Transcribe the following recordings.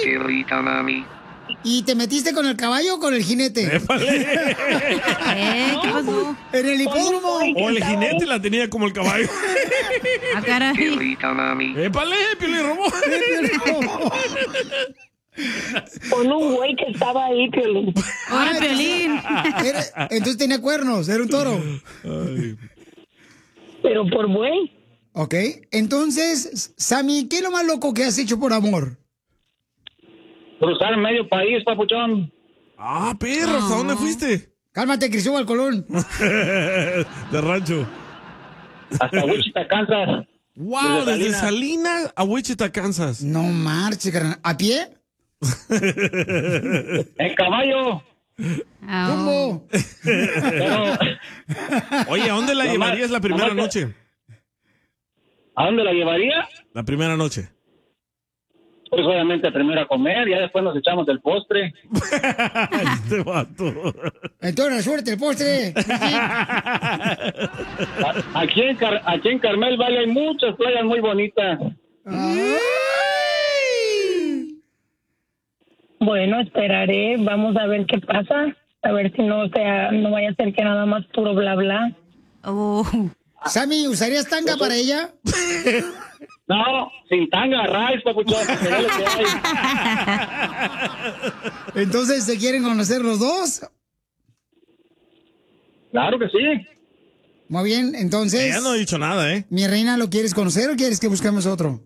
Qué rica, mami. ¿Y te metiste con el caballo o con el jinete? ¿Qué pasó? En el hipódromo. O el jinete la tenía como el caballo. ¡Ah, caray! ¡Qué rica, mami! ¡Épale, Piolín robó! Con un güey que estaba ahí, Piolín. ¡Ahora, Piolín! Entonces tenía cuernos, era un toro. Pero por güey. Ok, entonces, Sammy, ¿qué es lo más loco que has hecho por amor? Cruzar medio país, papuchón. Ah, perro, ¿hasta dónde fuiste? Cálmate, Cristóbal Colón. De rancho. Hasta Wichita, Kansas. Wow, desde Salinas a Wichita, Kansas. No marches, carnal. ¿A pie? En caballo. ¿Cómo? Oye, ¿a dónde la llevarías la primera noche? ¿A dónde la llevaría? La primera noche. Pues obviamente primero a comer, ya después nos echamos el postre. Este vato. Entonces, suerte el postre. Aquí en Carmel Valley hay muchas playas muy bonitas. Bueno, esperaré, vamos a ver qué pasa, a ver si no vaya a ser que nada más puro bla bla. Sammy, ¿usarías tanga para ella? No, sin tanga, raíz, papuchón. Entonces, ¿se quieren conocer los dos? Claro que sí. Muy bien, entonces... Ella no ha dicho nada, ¿eh? Mi reina, ¿lo quieres conocer o quieres que busquemos otro?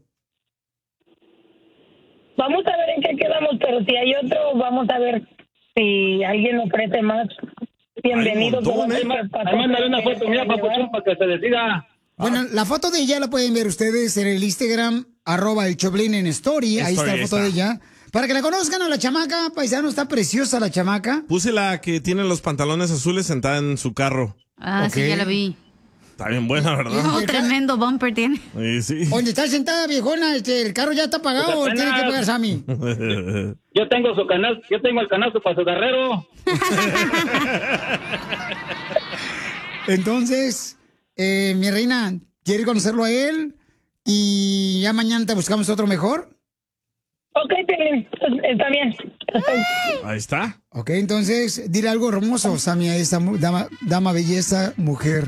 Vamos a ver en qué quedamos, pero si hay otro, vamos a ver si alguien ofrece más. Bienvenido. Mándale una foto mía, papuchón, para que se decida. Bueno, la foto de ella la pueden ver ustedes en el Instagram, @el_Choplin en Story. Ahí está la foto de ella. Para que la conozcan a la chamaca, paisano, está preciosa la chamaca. Puse la que tiene los pantalones azules sentada en su carro. Ah, sí, ya la vi. Está bien buena, ¿verdad? Oh, tremendo bumper tiene. Sí. Donde está sentada, viejona, ¿el carro ya está pagado o tiene que pagar Sammy? Yo tengo el canasto para su guerrero. Entonces, mi reina, ¿quiere conocerlo a él? Y ya mañana te buscamos otro mejor. Ok, está bien. Ahí está. Ok, entonces, dile algo hermoso, Sammy, a esta dama belleza, mujer.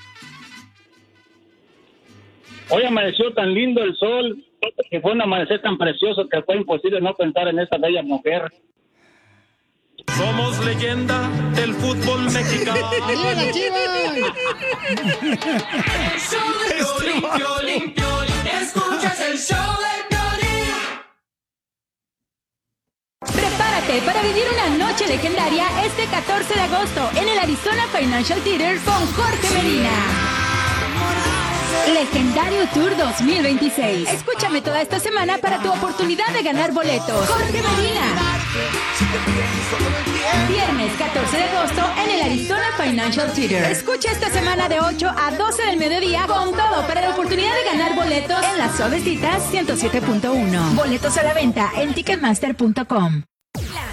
Hoy amaneció tan lindo el sol, que fue un amanecer tan precioso que fue imposible no pensar en esta bella mujer. Somos leyenda del fútbol mexicano. ¡Arriba la Chivas! Show de Piolín, Piolín, Piolín. Escuchas el show de Piolín. Prepárate para vivir una noche legendaria este 14 de agosto en el Arizona Financial Theater con Jorge Medina. Legendario Tour 2026. Escúchame toda esta semana para tu oportunidad de ganar boletos. Jorge Medina. Viernes 14 de agosto en el Arizona Financial Theater. Escucha esta semana de 8 a 12 del mediodía con todo para la oportunidad de ganar boletos en las Suavecitas 107.1. Boletos a la venta en Ticketmaster.com.